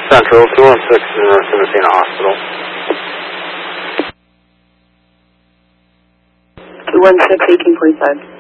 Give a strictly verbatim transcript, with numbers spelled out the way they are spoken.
Central, two one six in North Messina Hospital. two one six, eighteen forty-five.